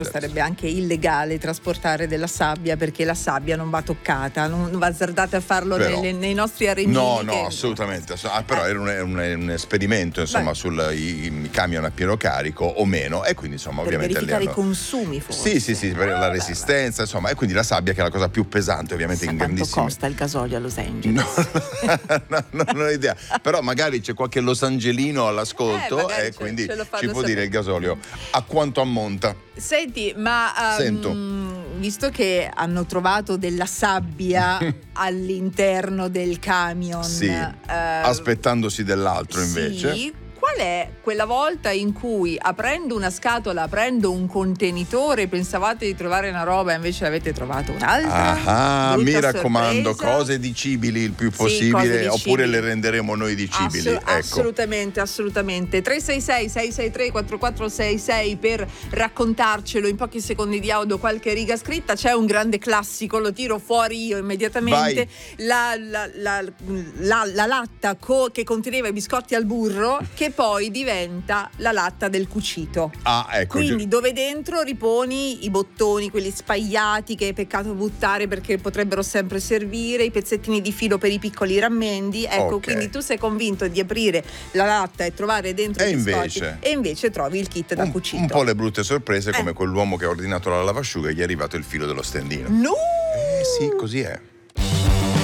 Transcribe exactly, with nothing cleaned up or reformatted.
Sarebbe anche illegale trasportare della sabbia, perché la sabbia non va toccata, non va azzardate a farlo Però, nelle, nei nostri arenini. No, no, che... assolutamente. Ah, però era un, un, un esperimento, insomma, sui camion a pieno carico o meno, e quindi insomma per ovviamente verificare hanno... i consumi, forse. Sì, sì, sì, per la resistenza, insomma, e quindi la sabbia, che è la cosa più pesante, ovviamente. Sa in quanto grandissimi... costa il gasolio a Los Angeles? No, no, no, non ho idea. Però magari c'è qualche Los Angelino all'ascolto eh, e quindi ci può sapere. dire il gasolio a quanto ammonta. Senti, ma um, visto che hanno trovato della sabbia all'interno del camion, sì, uh, aspettandosi dell'altro invece. Sì. Qual è quella volta in cui, aprendo una scatola, aprendo un contenitore, pensavate di trovare una roba e invece avete trovato un'altra? Ah, mi raccomando, sorpresa. cose dicibili il più Sì, possibile, oppure dicibili. le renderemo noi dicibili. Assolut- ecco. Assolutamente, assolutamente. tre sei sei sei sei tre quattro quattro sei sei per raccontarcelo in pochi secondi di audio, qualche riga scritta. C'è un grande classico, lo tiro fuori io immediatamente. La, la, la, la, la latta co- che conteneva i biscotti al burro, che poi diventa la latta del cucito. Ah, ecco. Quindi dove dentro riponi i bottoni, quelli spagliati che è peccato buttare perché potrebbero sempre servire, i pezzettini di filo per i piccoli rammendi. Ecco, okay. Quindi tu sei convinto di aprire la latta e trovare dentro e i biscotti invece, e invece trovi il kit da un, cucito. Un po' le brutte sorprese, come eh. quell'uomo che ha ordinato la lavasciuga e gli è arrivato il filo dello stendino. No! Eh sì, così è.